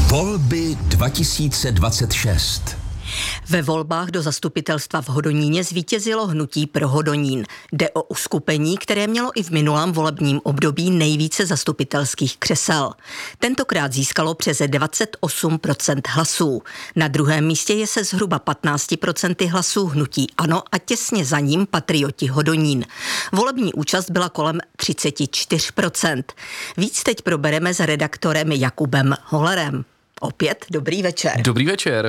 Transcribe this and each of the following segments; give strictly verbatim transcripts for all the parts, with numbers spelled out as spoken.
Volby dva tisíce dvacet šest. Ve volbách do zastupitelstva v Hodoníně zvítězilo hnutí Pro Hodonín. Jde o uskupení, které mělo i v minulém volebním období nejvíce zastupitelských křesel. Tentokrát získalo přes dvacet osm procent hlasů. Na druhém místě je se zhruba patnáct procent hlasů hnutí ANO a těsně za ním Patrioti Hodonín. Volební účast byla kolem třicet čtyři procent. Víc teď probereme s redaktorem Jakubem Hollerem. Opět dobrý večer. Dobrý večer.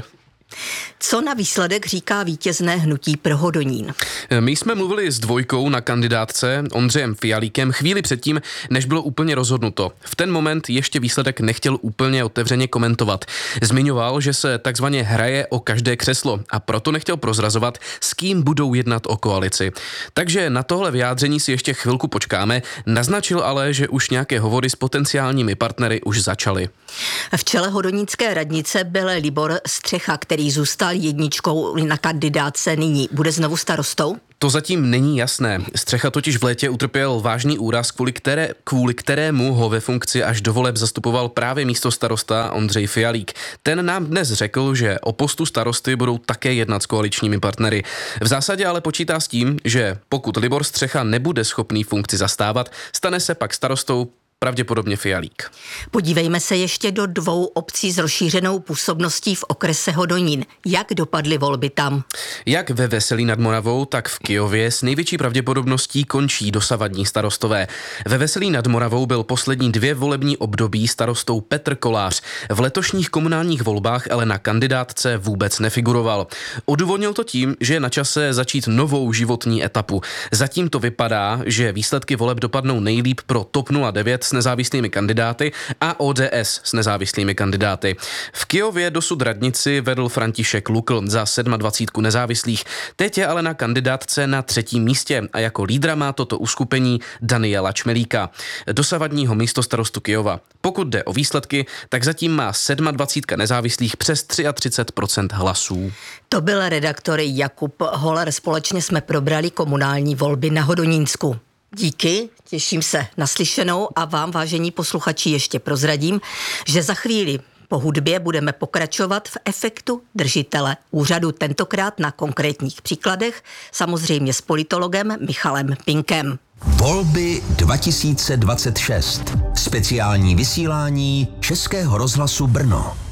Co na výsledek říká vítězné hnutí Pro Hodonín? My jsme mluvili s dvojkou na kandidátce, Ondřejem Fialíkem, chvíli předtím, než bylo úplně rozhodnuto. V ten moment ještě výsledek nechtěl úplně otevřeně komentovat. Zmiňoval, že se takzvaně hraje o každé křeslo a proto nechtěl prozrazovat, s kým budou jednat o koalici. Takže na tohle vyjádření si ještě chvilku počkáme. Naznačil ale, že už nějaké hovory s potenciálními partnery už začaly. V čele hodonínské radnice byl Libor Střecha, který zůstal jedničkou na kandidátce nyní. Bude znovu starostou? To zatím není jasné. Střecha totiž v létě utrpěl vážný úraz, kvůli, které, kvůli kterému ho ve funkci až do voleb zastupoval právě místostarosta Ondřej Fialík. Ten nám dnes řekl, že o postu starosty budou také jednat s koaličními partnery. V zásadě ale počítá s tím, že pokud Libor Střecha nebude schopný funkci zastávat, stane se pak starostou pravděpodobně Fialík. Podívejme se ještě do dvou obcí s rozšířenou působností v okrese Hodonín. Jak dopadly volby tam? Jak ve Veselí nad Moravou, tak v Kyjově s největší pravděpodobností končí dosavadní starostové. Ve Veselí nad Moravou byl poslední dvě volební období starostou Petr Kolář. V letošních komunálních volbách ale na kandidátce vůbec nefiguroval. Odůvodnil to tím, že je na čase začít novou životní etapu. Zatím to vypadá, že výsledky voleb dopadnou nejlíp pro TOP nula devět s nezávislými kandidáty a O D S s nezávislými kandidáty. V Kyjově dosud radnici vedl František Lukl za dvacet sedm nezávislých. Teď je ale na kandidátce na třetím místě a jako lídra má toto uskupení Daniela Čmelíka, dosavadního místostarostu Kyjova. Pokud jde o výsledky, tak zatím má dvacet sedm nezávislých přes třicet tři procent hlasů. To byl redaktor Jakub Holler. Společně jsme probrali komunální volby na Hodonínsku. Díky, těším se na slyšenou a vám, vážení posluchači, ještě prozradím, že za chvíli po hudbě budeme pokračovat v efektu držitele úřadu, tentokrát na konkrétních příkladech, samozřejmě s politologem Michalem Pinkem. Volby dva tisíce dvacet šest. Speciální vysílání Českého rozhlasu Brno.